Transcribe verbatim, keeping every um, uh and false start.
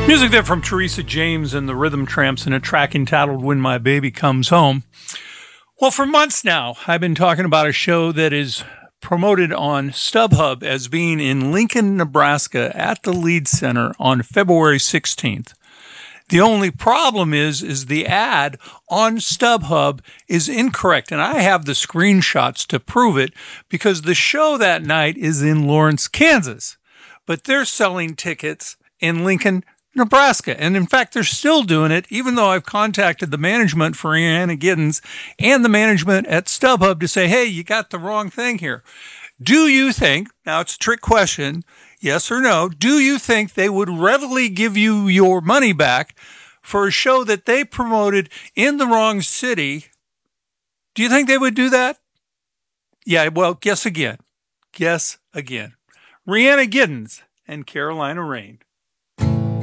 Music there from Teresa James and the Rhythm Tramps in a track entitled When My Baby Comes Home. Well, for months now, I've been talking about a show that is promoted on StubHub as being in Lincoln, Nebraska at the Lead Center on February sixteenth. The only problem is, is the ad on StubHub is incorrect, and I have the screenshots to prove it because the show that night is in Lawrence, Kansas, but they're selling tickets in Lincoln, Nebraska. And in fact, they're still doing it, even though I've contacted the management for Rhianna Giddens and the management at StubHub to say, hey, you got the wrong thing here. Do you think, now it's a trick question, yes or no, do you think they would readily give you your money back for a show that they promoted in the wrong city? Do you think they would do that? Yeah, well, guess again. Guess again. Rhianna Giddens and Carolina Rain.